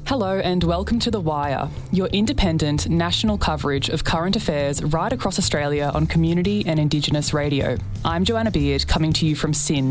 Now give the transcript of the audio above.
Hello and welcome to The Wire, your independent national coverage of current affairs right across Australia on community and Indigenous radio. I'm Joanna Beard, coming to you from SYN